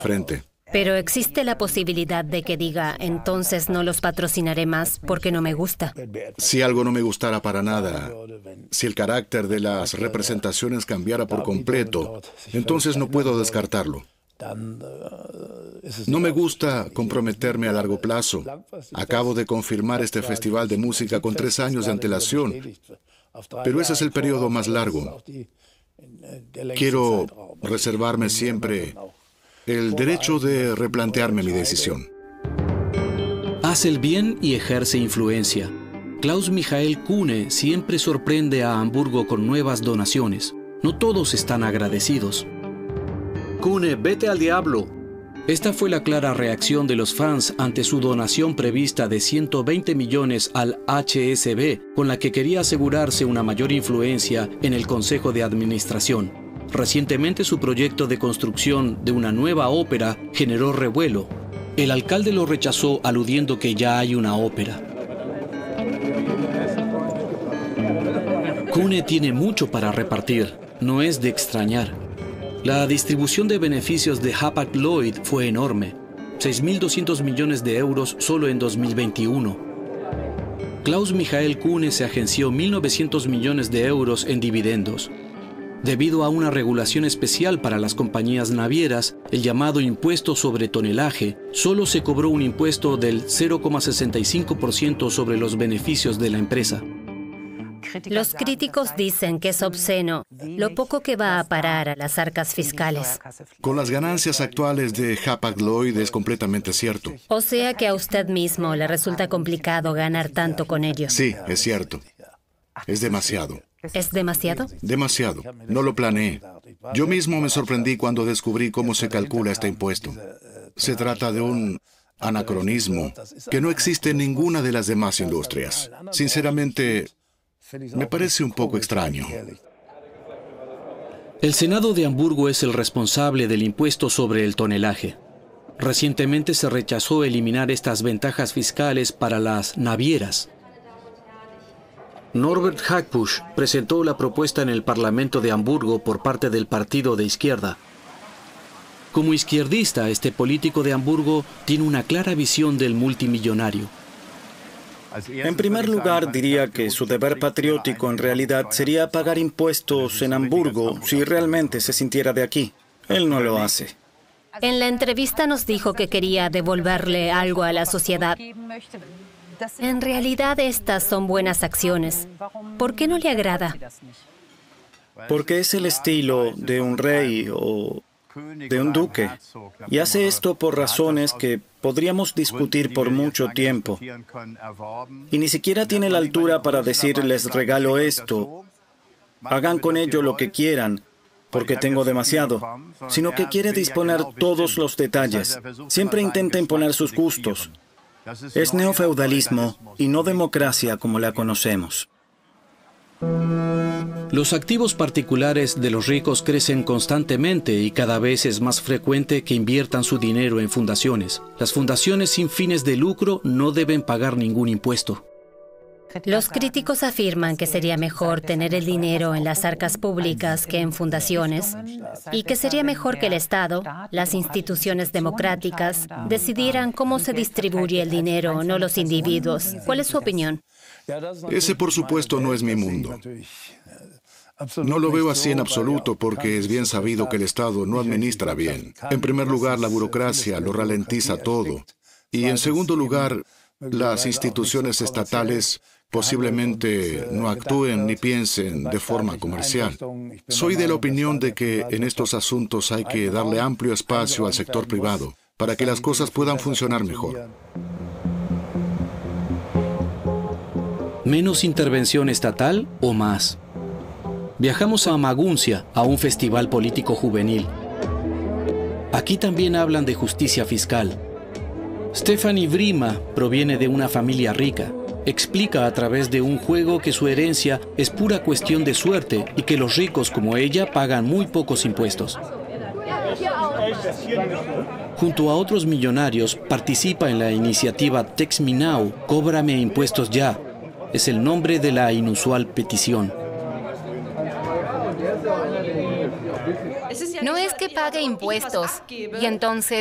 frente. Pero existe la posibilidad de que diga, entonces no los patrocinaré más porque no me gusta. Si algo no me gustara para nada, si el carácter de las representaciones cambiara por completo, entonces no puedo descartarlo. No me gusta comprometerme a largo plazo. Acabo de confirmar este festival de música con 3 años de antelación, pero ese es el periodo más largo. Quiero reservarme siempre el derecho de replantearme mi decisión. Hace el bien y ejerce influencia. Klaus Michael Kühne siempre sorprende a Hamburgo con nuevas donaciones. No todos están agradecidos. Kühne, vete al diablo. Esta fue la clara reacción de los fans ante su donación prevista de 120 millones al HSB, con la que quería asegurarse una mayor influencia en el Consejo de Administración. Recientemente su proyecto de construcción de una nueva ópera generó revuelo. El alcalde lo rechazó aludiendo que ya hay una ópera. Kühne tiene mucho para repartir, no es de extrañar. La distribución de beneficios de Hapag-Lloyd fue enorme, 6.200 millones de euros solo en 2021. Klaus Michael Kühne se agenció 1.900 millones de euros en dividendos. Debido a una regulación especial para las compañías navieras, el llamado impuesto sobre tonelaje, solo se cobró un impuesto del 0,65% sobre los beneficios de la empresa. Los críticos dicen que es obsceno lo poco que va a parar a las arcas fiscales. Con las ganancias actuales de Hapag-Lloyd es completamente cierto. O sea que a usted mismo le resulta complicado ganar tanto con ello. Sí, es cierto. Es demasiado. ¿Es demasiado? Demasiado. No lo planeé. Yo mismo me sorprendí cuando descubrí cómo se calcula este impuesto. Se trata de un anacronismo que no existe en ninguna de las demás industrias. Sinceramente, me parece un poco extraño. El Senado de Hamburgo es el responsable del impuesto sobre el tonelaje. Recientemente se rechazó eliminar estas ventajas fiscales para las navieras. Norbert Hackbusch presentó la propuesta en el Parlamento de Hamburgo por parte del partido de izquierda. Como izquierdista, este político de Hamburgo tiene una clara visión del multimillonario. En primer lugar, diría que su deber patriótico en realidad sería pagar impuestos en Hamburgo si realmente se sintiera de aquí. Él no lo hace. En la entrevista nos dijo que quería devolverle algo a la sociedad. En realidad estas son buenas acciones. ¿Por qué no le agrada? Porque es el estilo de un rey o de un duque. Y hace esto por razones que podríamos discutir por mucho tiempo. Y ni siquiera tiene la altura para decir, les regalo esto. Hagan con ello lo que quieran, porque tengo demasiado. Sino que quiere disponer todos los detalles. Siempre intenta imponer sus gustos. Es neofeudalismo y no democracia como la conocemos. Los activos particulares de los ricos crecen constantemente y cada vez es más frecuente que inviertan su dinero en fundaciones. Las fundaciones sin fines de lucro no deben pagar ningún impuesto. Los críticos afirman que sería mejor tener el dinero en las arcas públicas que en fundaciones y que sería mejor que el Estado, las instituciones democráticas, decidieran cómo se distribuye el dinero, no los individuos. ¿Cuál es su opinión? Ese, por supuesto, no es mi mundo. No lo veo así en absoluto porque es bien sabido que el Estado no administra bien. En primer lugar, la burocracia lo ralentiza todo. Y en segundo lugar, las instituciones estatales posiblemente no actúen ni piensen de forma comercial. Soy de la opinión de que en estos asuntos hay que darle amplio espacio al sector privado para que las cosas puedan funcionar mejor. ¿Menos intervención estatal o más? Viajamos a Maguncia, a un festival político juvenil. Aquí también hablan de justicia fiscal. Stephanie Vrima proviene de una familia rica. Explica a través de un juego que su herencia es pura cuestión de suerte y que los ricos como ella pagan muy pocos impuestos. Junto a otros millonarios, participa en la iniciativa Tax Me Now, Cóbrame impuestos ya. Es el nombre de la inusual petición. No es que pague impuestos. Y entonces